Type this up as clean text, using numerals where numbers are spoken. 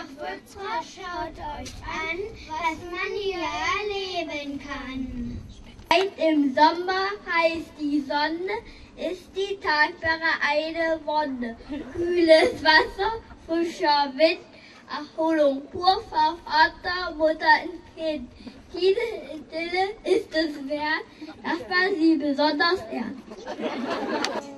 Doch Würzburg, schaut euch an, was man hier erleben kann. Weit im Sommer heißt die Sonne, ist die Tatsache eine Wonne. Kühles Wasser, frischer Wind, Erholung pur für Vater, Mutter und Kind. Diese Idylle ist es wert, dass man sie besonders ehrt.